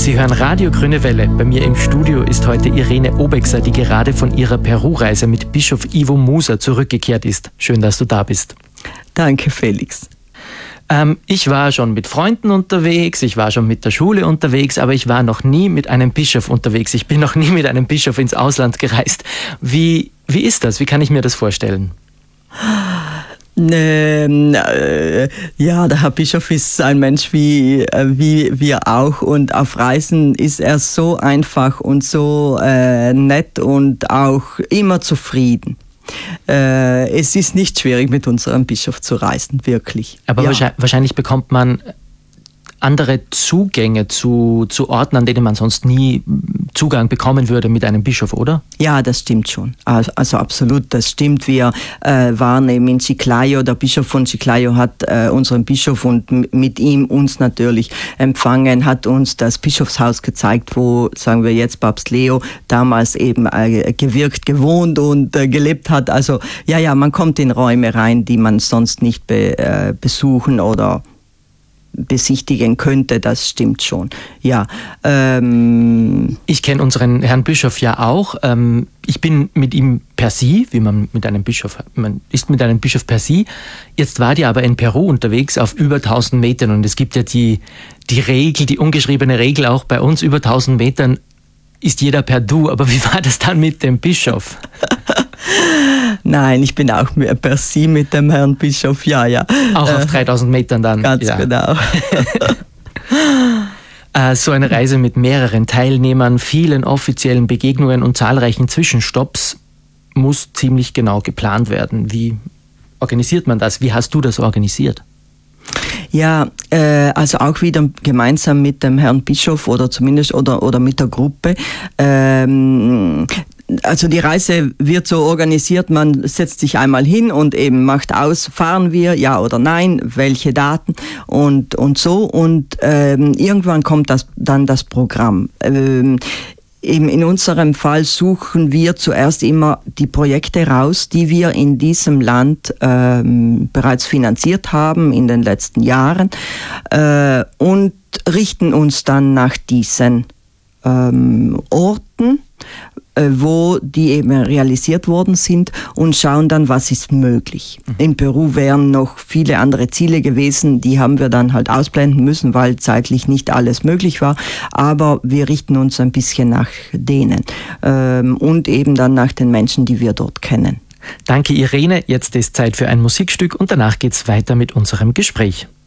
Sie hören Radio Grüne Welle. Bei mir im Studio ist heute Irene Obexer, die gerade von ihrer Peru-Reise mit Bischof Ivo Musa zurückgekehrt ist. Schön, dass du da bist. Danke, Felix. Ich war schon mit Freunden unterwegs, ich war schon mit der Schule unterwegs, aber ich war noch nie mit einem Bischof unterwegs. Ich bin noch nie mit einem Bischof ins Ausland gereist. Wie ist das? Wie kann ich mir das vorstellen? Ja, der Herr Bischof ist ein Mensch wie wir auch, und auf Reisen ist er so einfach und so nett und auch immer zufrieden. Es ist nicht schwierig, mit unserem Bischof zu reisen, wirklich. Aber ja. Wahrscheinlich bekommt man andere Zugänge zu Orten, an denen man sonst nie Zugang bekommen würde mit einem Bischof, oder? Ja, das stimmt schon. Also absolut, das stimmt. Wir waren eben in Chiclayo. Der Bischof von Chiclayo hat unseren Bischof und mit ihm uns natürlich empfangen, hat uns das Bischofshaus gezeigt, wo, sagen wir jetzt, Papst Leo damals eben gewirkt, gewohnt und gelebt hat. Also ja, man kommt in Räume rein, die man sonst nicht besuchen oder besichtigen könnte, das stimmt schon. Ja. Ich kenne unseren Herrn Bischof ja auch. Ich bin mit ihm per Sie, wie man ist mit einem Bischof per Sie. Jetzt war die aber in Peru unterwegs auf über 1000 Metern und es gibt ja die Regel, die ungeschriebene Regel auch bei uns, über 1000 Metern ist jeder per Du. Aber wie war das dann mit dem Bischof? Nein, ich bin auch per Sie mit dem Herrn Bischof, ja. Auch auf 3000 Metern dann? Ganz genau. So eine Reise mit mehreren Teilnehmern, vielen offiziellen Begegnungen und zahlreichen Zwischenstopps muss ziemlich genau geplant werden. Wie organisiert man das? Wie hast du das organisiert? Ja, also auch wieder gemeinsam mit dem Herrn Bischof oder zumindest oder mit der Gruppe. Also die Reise wird so organisiert, man setzt sich einmal hin und eben macht aus, fahren wir, ja oder nein, welche Daten und so, und irgendwann kommt dann das Programm. In unserem Fall suchen wir zuerst immer die Projekte raus, die wir in diesem Land bereits finanziert haben in den letzten Jahren, und richten uns dann nach diesen Orten, wo die eben realisiert worden sind, und schauen dann, was ist möglich. In Peru wären noch viele andere Ziele gewesen, die haben wir dann halt ausblenden müssen, weil zeitlich nicht alles möglich war, aber wir richten uns ein bisschen nach denen und eben dann nach den Menschen, die wir dort kennen. Danke, Irene. Jetzt ist Zeit für ein Musikstück und danach geht's weiter mit unserem Gespräch.